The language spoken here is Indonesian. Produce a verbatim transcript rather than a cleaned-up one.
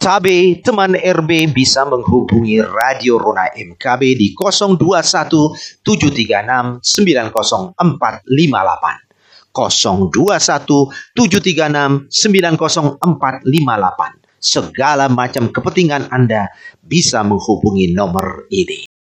Tabe, teman R B bisa menghubungi Radio Rona M K B di nol dua satu tujuh tiga enam sembilan nol empat lima delapan. nol dua satu tujuh tiga enam sembilan nol empat lima delapan. Segala macam kepentingan Anda bisa menghubungi nomor ini.